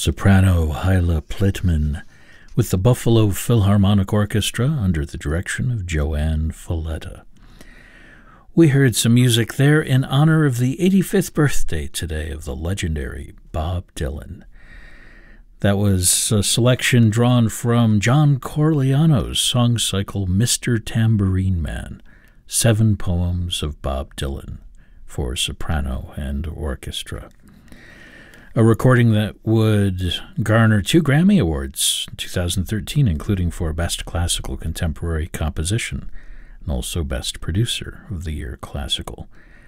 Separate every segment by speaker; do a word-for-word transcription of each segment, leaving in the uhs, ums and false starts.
Speaker 1: soprano Hyla Plitman with the Buffalo Philharmonic Orchestra under the direction of Joanne Falletta. We heard some music there in honor of the eighty-fifth birthday today of the legendary Bob Dylan. That was a selection drawn from John Corigliano's song cycle Mister Tambourine Man, Seven Poems of Bob Dylan for soprano and orchestra. A recording that would garner two Grammy Awards in two thousand thirteen, including for Best Classical Contemporary Composition and also Best Producer of the Year Classical.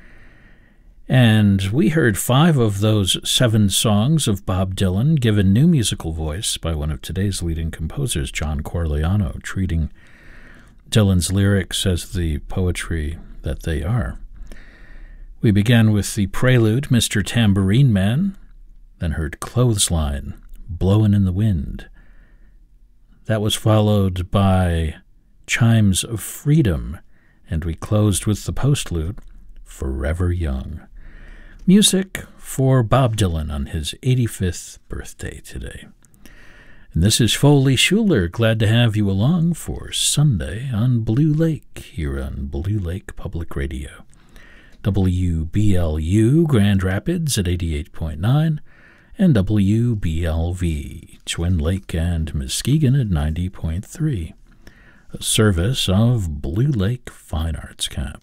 Speaker 1: And we heard five of those seven songs of Bob Dylan given new musical voice by one of today's leading composers, John Corigliano, treating Dylan's lyrics as the poetry that they are. We began with the prelude, Mister Tambourine Man, then heard Clothesline, Blowin' in the Wind. That was followed by Chimes of Freedom, and we closed with the postlude, Forever Young. Music for Bob Dylan on his eighty-fifth birthday today. And this is Foley Schuler, glad to have you along for Sunday on Blue Lake, here on Blue Lake Public Radio. W B L U Grand Rapids at eighty-eight point nine, and W B L V Twin Lake and Muskegon at ninety point three, a service of Blue Lake Fine Arts Camp.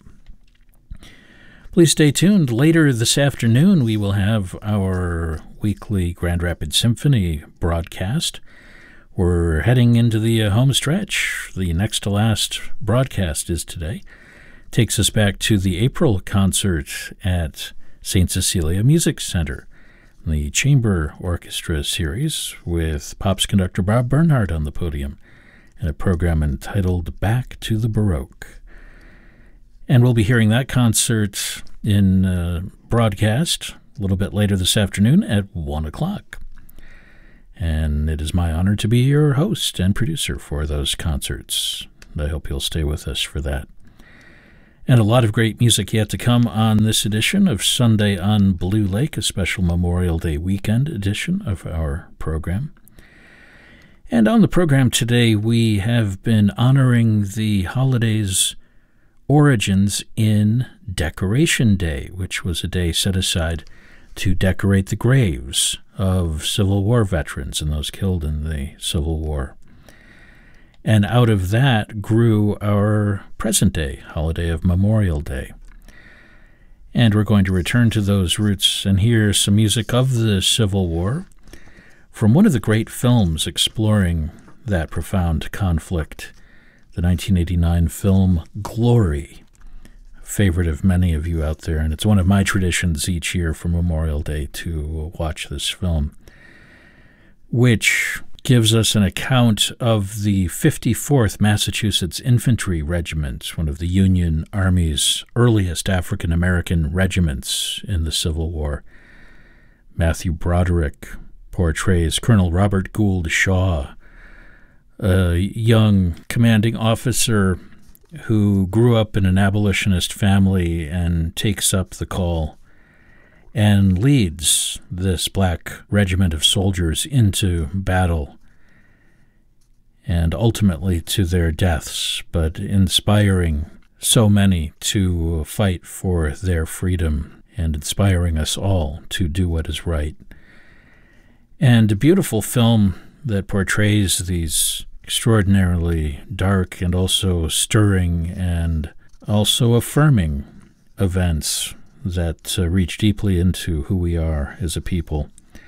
Speaker 1: Please stay tuned. Later this afternoon, we will have our weekly Grand Rapids Symphony broadcast. We're heading into the uh, home stretch. The next to last broadcast is today. Takes us back to the April concert at Saint Cecilia Music Center, the Chamber Orchestra series with Pops conductor Bob Bernhardt on the podium, and a program entitled Back to the Baroque. And we'll be hearing that concert in uh, broadcast a little bit later this afternoon at one o'clock. And it is my honor to be your host and producer for those concerts. I hope you'll stay with us for that. And a lot of great music yet to come on this edition of Sunday on Blue Lake, a special Memorial Day weekend edition of our program. And on the program today, we have been honoring the holiday's origins in Decoration Day, which was a day set aside to decorate the graves of Civil War veterans and those killed in the Civil War. And out of that grew our present-day holiday of Memorial Day. And we're going to return to those roots and hear some music of the Civil War from one of the great films exploring that profound conflict, the nineteen eighty-nine film Glory, a favorite of many of you out there. And it's one of my traditions each year for Memorial Day to watch this film, which gives us an account of the fifty-fourth Massachusetts Infantry Regiment, one of the Union Army's earliest African-American regiments in the Civil War. Matthew Broderick portrays Colonel Robert Gould Shaw, a young commanding officer who grew up in an abolitionist family and takes up the call and leads this black regiment of soldiers into battle and ultimately to their deaths, but inspiring so many to fight for their freedom and inspiring us all to do what is right. And a beautiful film that portrays these extraordinarily dark and also stirring and also affirming events that uh, reach deeply into who we are as a people.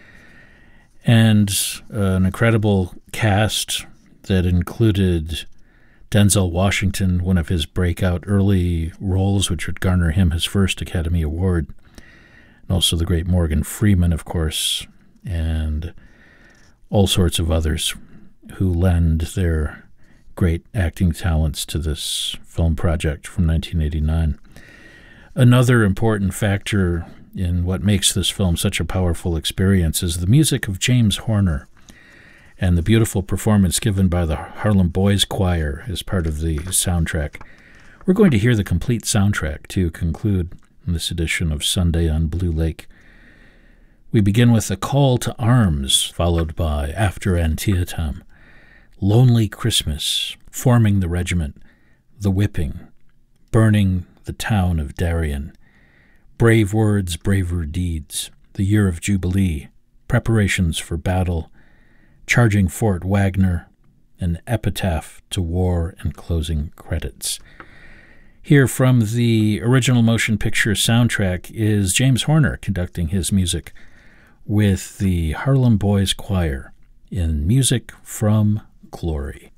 Speaker 1: And uh, an incredible cast that included Denzel Washington, one of his breakout early roles, which would garner him his first Academy Award, and also the great Morgan Freeman, of course, and all sorts of others who lend their great acting talents to this film project from nineteen eighty-nine. Another important factor in what makes this film such a powerful experience is the music of James Horner and the beautiful performance given by the Harlem Boys Choir as part of the soundtrack. We're going to hear the complete soundtrack to conclude this edition of Sunday on Blue Lake. We begin with a call to arms, followed by After Antietam, Lonely Christmas, Forming the Regiment, The Whipping, Burning the Town of Darien, Brave Words, Braver Deeds, The Year of Jubilee, Preparations for Battle, Charging Fort Wagner, An Epitaph to War, and closing credits. Here from the original motion picture soundtrack is James Horner conducting his music with the Harlem Boys Choir in Music from Glory.